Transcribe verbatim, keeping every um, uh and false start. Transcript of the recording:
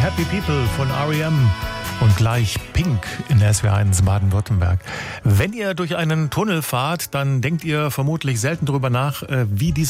Happy People von R E M und gleich Pink in S W R eins Baden-Württemberg. Wenn ihr durch einen Tunnel fahrt, dann denkt ihr vermutlich selten darüber nach, wie diese